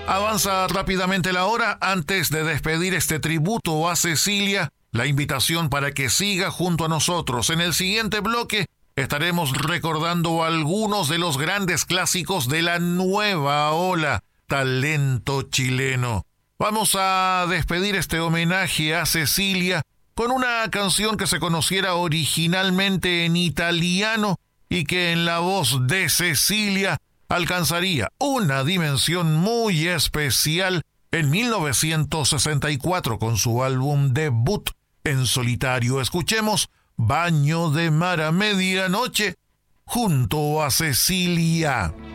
Avanza rápidamente la hora. Antes de despedir este tributo a Cecilia, la invitación para que siga junto a nosotros. En el siguiente bloque estaremos recordando algunos de los grandes clásicos de la nueva ola, talento chileno. Vamos a despedir este homenaje a Cecilia con una canción que se conociera originalmente en italiano y que en la voz de Cecilia alcanzaría una dimensión muy especial en 1964 con su álbum debut en solitario. Escuchemos Baño de Mar a Medianoche junto a Cecilia.